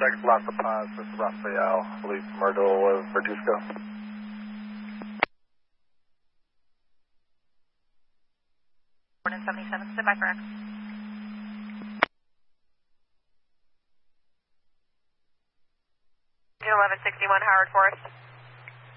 seconds, Lost the Paz, this is Rafael, I believe Myrtle Verduzco. Morning 77, sit by for X. 1161 Howard Forest.